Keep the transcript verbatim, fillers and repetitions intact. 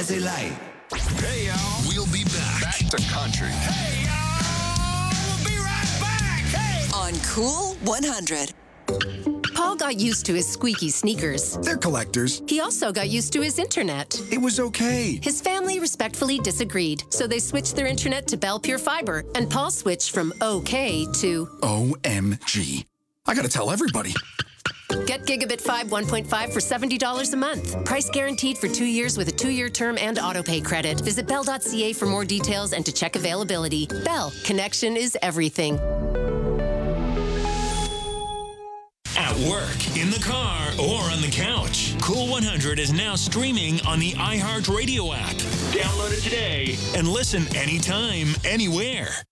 Jazzy Light. Hey, y'all. We'll be back. Back to country. Hey, y'all. We'll be right back. Hey. On Cool one hundred. Paul got used to his squeaky sneakers. They're collectors. He also got used to his internet. It was okay. His family respectfully disagreed, so they switched their internet to Bell Pure Fiber, and Paul switched from okay to O M G. I gotta tell everybody. Get Gigabit five one point five for seventy dollars a month. Price guaranteed for two years with a two-year term and autopay credit. Visit bell dot c a for more details and to check availability. Bell, connection is everything. At work, in the car, or on the couch. Cool one hundred is now streaming on the iHeartRadio app. Download it today and listen anytime, anywhere.